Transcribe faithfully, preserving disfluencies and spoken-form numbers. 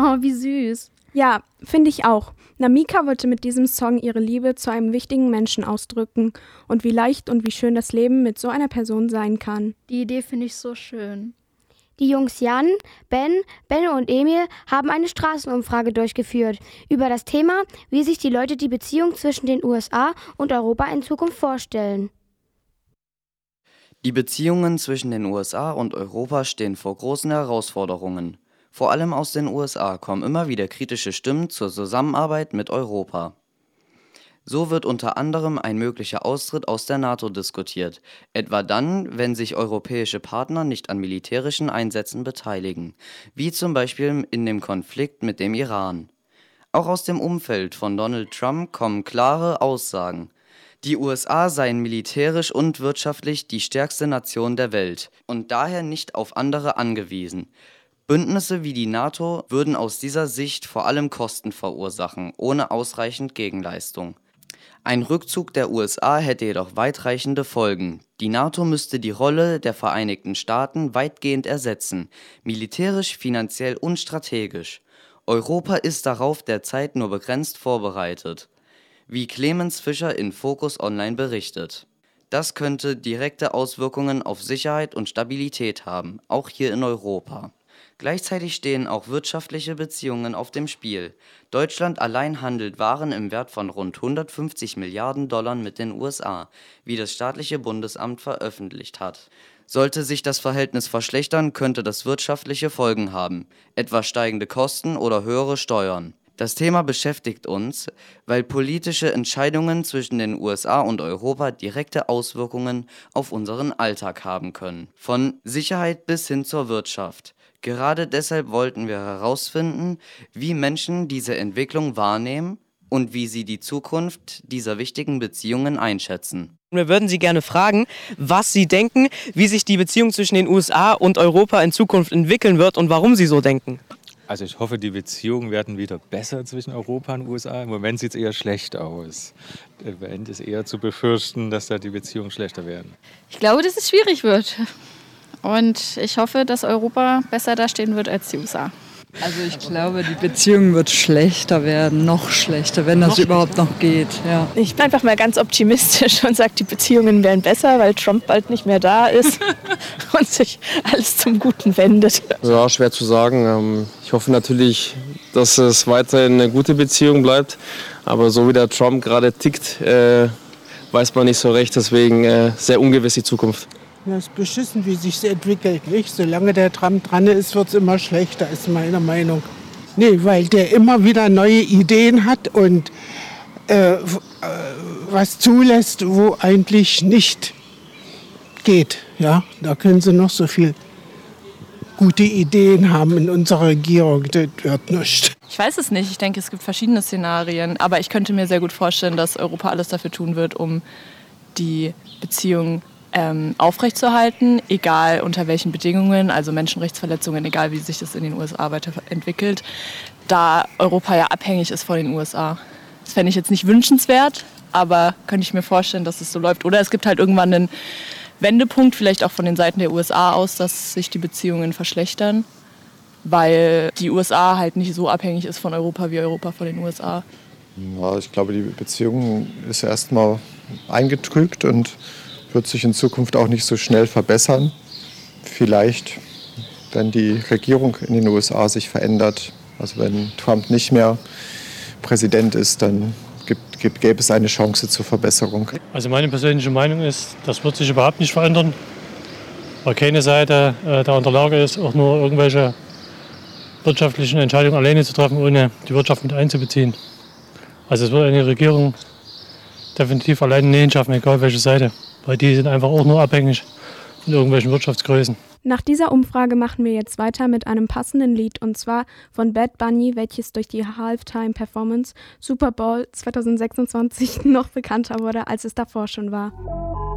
Oh, wie süß. Ja, finde ich auch. Namika wollte mit diesem Song ihre Liebe zu einem wichtigen Menschen ausdrücken und wie leicht und wie schön das Leben mit so einer Person sein kann. Die Idee finde ich so schön. Die Jungs Jan, Ben, Benno und Emil haben eine Straßenumfrage durchgeführt über das Thema, wie sich die Leute die Beziehung zwischen den U S A und Europa in Zukunft vorstellen. Die Beziehungen zwischen den U S A und Europa stehen vor großen Herausforderungen. Vor allem aus den U S A kommen immer wieder kritische Stimmen zur Zusammenarbeit mit Europa. So wird unter anderem ein möglicher Austritt aus der NATO diskutiert, etwa dann, wenn sich europäische Partner nicht an militärischen Einsätzen beteiligen, wie zum Beispiel in dem Konflikt mit dem Iran. Auch aus dem Umfeld von Donald Trump kommen klare Aussagen. Die U S A seien militärisch und wirtschaftlich die stärkste Nation der Welt und daher nicht auf andere angewiesen. Bündnisse wie die NATO würden aus dieser Sicht vor allem Kosten verursachen, ohne ausreichend Gegenleistung. Ein Rückzug der U S A hätte jedoch weitreichende Folgen. Die NATO müsste die Rolle der Vereinigten Staaten weitgehend ersetzen, militärisch, finanziell und strategisch. Europa ist darauf derzeit nur begrenzt vorbereitet, wie Clemens Fischer in Focus Online berichtet. Das könnte direkte Auswirkungen auf Sicherheit und Stabilität haben, auch hier in Europa. Gleichzeitig stehen auch wirtschaftliche Beziehungen auf dem Spiel. Deutschland allein handelt Waren im Wert von rund hundertfünfzig Milliarden Dollar mit den U S A, wie das staatliche Bundesamt veröffentlicht hat. Sollte sich das Verhältnis verschlechtern, könnte das wirtschaftliche Folgen haben, etwa steigende Kosten oder höhere Steuern. Das Thema beschäftigt uns, weil politische Entscheidungen zwischen den U S A und Europa direkte Auswirkungen auf unseren Alltag haben können, von Sicherheit bis hin zur Wirtschaft. Gerade deshalb wollten wir herausfinden, wie Menschen diese Entwicklung wahrnehmen und wie sie die Zukunft dieser wichtigen Beziehungen einschätzen. Wir würden Sie gerne fragen, was Sie denken, wie sich die Beziehung zwischen den U S A und Europa in Zukunft entwickeln wird und warum Sie so denken. Also ich hoffe, die Beziehungen werden wieder besser zwischen Europa und U S A. Im Moment sieht es eher schlecht aus. Im Moment ist eher zu befürchten, dass da die Beziehungen schlechter werden. Ich glaube, dass es schwierig wird. Und ich hoffe, dass Europa besser dastehen wird als die U S A. Also ich glaube, die Beziehung wird schlechter werden, noch schlechter, wenn das noch überhaupt noch geht. Ja. Ich bin einfach mal ganz optimistisch und sage, die Beziehungen werden besser, weil Trump bald nicht mehr da ist und sich alles zum Guten wendet. Ja, schwer zu sagen. Ich hoffe natürlich, dass es weiterhin eine gute Beziehung bleibt. Aber so wie der Trump gerade tickt, äh, weiß man nicht so recht. Deswegen äh, sehr ungewiss die Zukunft. Das ist beschissen, wie sich entwickelt. Nicht? Solange der Trump dran ist, wird es immer schlechter, ist meine Meinung. Nee, weil der immer wieder neue Ideen hat und äh, was zulässt, wo eigentlich nicht geht. Ja? Da können sie noch so viel gute Ideen haben in unserer Regierung. Das wird nichts. Ich weiß es nicht. Ich denke, es gibt verschiedene Szenarien. Aber ich könnte mir sehr gut vorstellen, dass Europa alles dafür tun wird, um die Beziehung Ähm, aufrechtzuerhalten, egal unter welchen Bedingungen, also Menschenrechtsverletzungen, egal wie sich das in den U S A weiterentwickelt, da Europa ja abhängig ist von den U S A. Das fände ich jetzt nicht wünschenswert, aber könnte ich mir vorstellen, dass es so läuft. Oder es gibt halt irgendwann einen Wendepunkt, vielleicht auch von den Seiten der U S A aus, dass sich die Beziehungen verschlechtern, weil die U S A halt nicht so abhängig ist von Europa wie Europa von den U S A. Ja, ich glaube, die Beziehung ist erstmal eingetrübt und wird sich in Zukunft auch nicht so schnell verbessern. Vielleicht, wenn die Regierung in den U S A sich verändert, also wenn Trump nicht mehr Präsident ist, dann gibt, gibt, gäbe es eine Chance zur Verbesserung. Also meine persönliche Meinung ist, das wird sich überhaupt nicht verändern, weil keine Seite äh, da in der Lage ist, auch nur irgendwelche wirtschaftlichen Entscheidungen alleine zu treffen, ohne die Wirtschaft mit einzubeziehen. Also es wird eine Regierung definitiv alleine nicht schaffen, egal welche Seite. Weil die sind einfach auch nur abhängig von irgendwelchen Wirtschaftsgrößen. Nach dieser Umfrage machen wir jetzt weiter mit einem passenden Lied und zwar von Bad Bunny, welches durch die Halftime-Performance Super Bowl zwanzig sechsundzwanzig noch bekannter wurde, als es davor schon war.